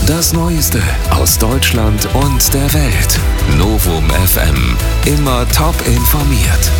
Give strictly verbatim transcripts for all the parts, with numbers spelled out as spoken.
Das Neueste aus Deutschland und der Welt. Novum F M. Immer top informiert.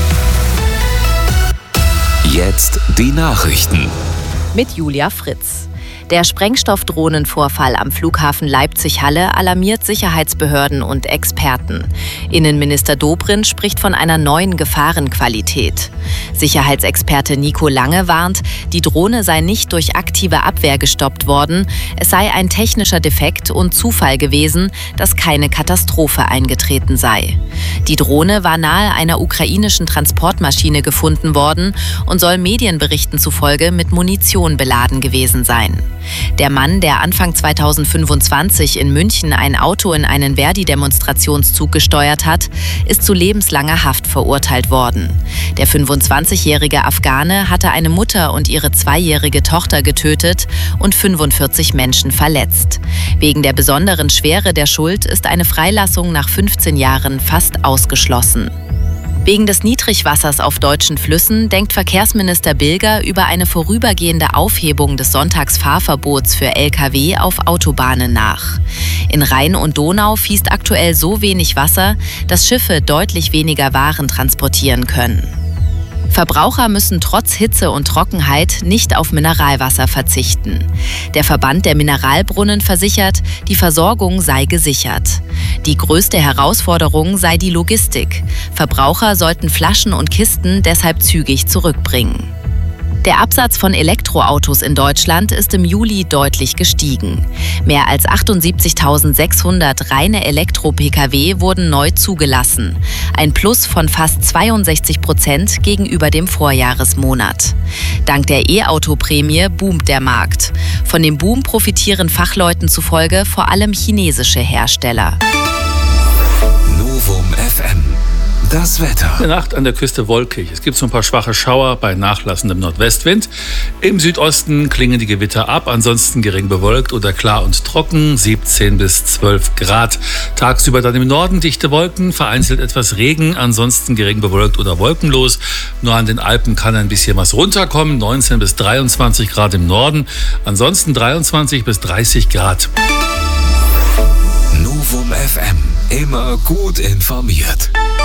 Jetzt die Nachrichten. Mit Julia Fritz. Der Sprengstoffdrohnenvorfall am Flughafen Leipzig-Halle alarmiert Sicherheitsbehörden und Experten. Innenminister Dobrindt spricht von einer neuen Gefahrenqualität. Sicherheitsexperte Nico Lange warnt, die Drohne sei nicht durch aktive Abwehr gestoppt worden. Es sei ein technischer Defekt und Zufall gewesen, dass keine Katastrophe eingetreten sei. Die Drohne war nahe einer ukrainischen Transportmaschine gefunden worden und soll Medienberichten zufolge mit Munition beladen gewesen sein. Der Mann, der Anfang zweitausendfünfundzwanzig in München ein Auto in einen Verdi-Demonstrationszug gesteuert hat, ist zu lebenslanger Haft verurteilt worden. Der fünfundzwanzigjährige Afghane hatte eine Mutter und ihre zweijährige Tochter getötet und fünfundvierzig Menschen verletzt. Wegen der besonderen Schwere der Schuld ist eine Freilassung nach fünfzehn Jahren fast ausgeschlossen. Wegen des Niedrigwassers auf deutschen Flüssen denkt Verkehrsminister Bilger über eine vorübergehende Aufhebung des Sonntagsfahrverbots für L K W auf Autobahnen nach. In Rhein und Donau fließt aktuell so wenig Wasser, dass Schiffe deutlich weniger Waren transportieren können. Verbraucher müssen trotz Hitze und Trockenheit nicht auf Mineralwasser verzichten. Der Verband der Mineralbrunnen versichert, die Versorgung sei gesichert. Die größte Herausforderung sei die Logistik. Verbraucher sollten Flaschen und Kisten deshalb zügig zurückbringen. Der Absatz von Elektroautos in Deutschland ist im Juli deutlich gestiegen. Mehr als achtundsiebzigtausendsechshundert reine Elektro-P K W wurden neu zugelassen. Ein Plus von fast zweiundsechzig Prozent gegenüber dem Vorjahresmonat. Dank der E-Auto-Prämie boomt der Markt. Von dem Boom profitieren Fachleuten zufolge vor allem chinesische Hersteller. Novum F M. Das Wetter. In der Nacht an der Küste wolkig. Es gibt so ein paar schwache Schauer bei nachlassendem Nordwestwind. Im Südosten klingen die Gewitter ab, ansonsten gering bewölkt oder klar und trocken, siebzehn bis zwölf Grad. Tagsüber dann im Norden dichte Wolken, vereinzelt etwas Regen, ansonsten gering bewölkt oder wolkenlos. Nur an den Alpen kann ein bisschen was runterkommen, neunzehn bis dreiundzwanzig Grad im Norden, ansonsten dreiundzwanzig bis dreißig Grad. Novum F M. Immer gut informiert.